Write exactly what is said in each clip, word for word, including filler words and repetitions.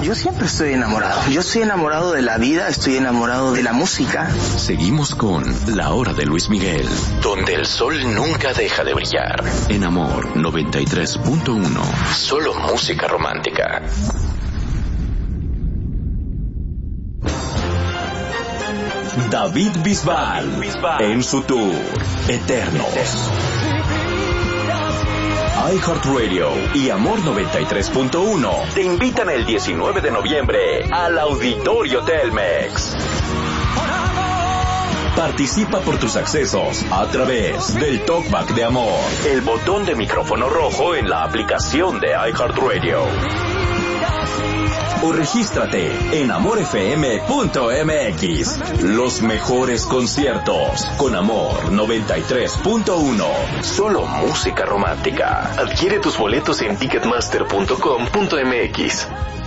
Yo siempre estoy enamorado. Yo estoy enamorado de la vida, estoy enamorado de la música. Seguimos con La Hora de Luis Miguel, donde el sol nunca deja de brillar. En Amor noventa y tres punto uno. Solo música romántica. David Bisbal, en su tour Eternos. iHeartRadio y Amor noventa y tres punto uno te invitan el diecinueve de noviembre al Auditorio Telmex. Participa por tus accesos a través del Talkback de Amor, el botón de micrófono rojo en la aplicación de iHeartRadio. O regístrate en amor f m punto m x. Los mejores conciertos con Amor noventa y tres punto uno. Solo música romántica. Adquiere tus boletos en ticketmaster punto com punto m x.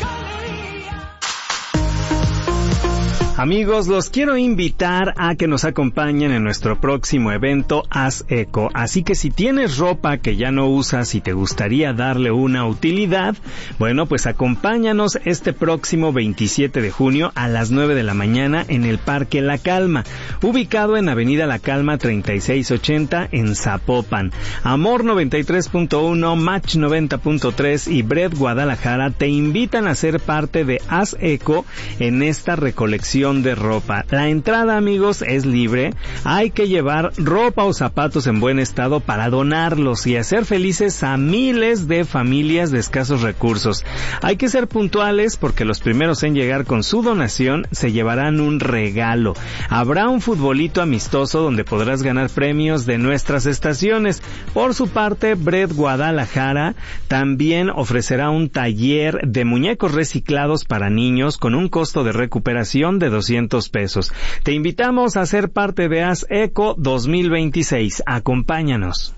Amigos, los quiero invitar a que nos acompañen en nuestro próximo evento Haz Eco. Así que si tienes ropa que ya no usas y te gustaría darle una utilidad, bueno, pues acompáñanos este próximo veintisiete de junio a las nueve de la mañana en el Parque La Calma, ubicado en Avenida La Calma treinta y seis ochenta en Zapopan. Amor noventa y tres punto uno, Match noventa punto tres y Bred Guadalajara te invitan a ser parte de Haz Eco en esta recolección de ropa. La entrada, amigos, es libre. Hay que llevar ropa o zapatos en buen estado para donarlos y hacer felices a miles de familias de escasos recursos. Hay que ser puntuales porque los primeros en llegar con su donación se llevarán un regalo. Habrá un futbolito amistoso donde podrás ganar premios de nuestras estaciones. Por su parte, Bred Guadalajara también ofrecerá un taller de muñecos reciclados para niños con un costo de recuperación de doscientos pesos. Te invitamos a ser parte de Haz Eco dos mil veintiséis. Acompáñanos.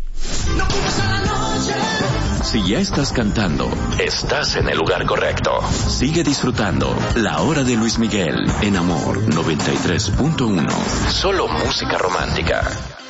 Si ya estás cantando, estás en el lugar correcto. Sigue disfrutando La Hora de Luis Miguel en Amor noventa y tres punto uno. Solo música romántica.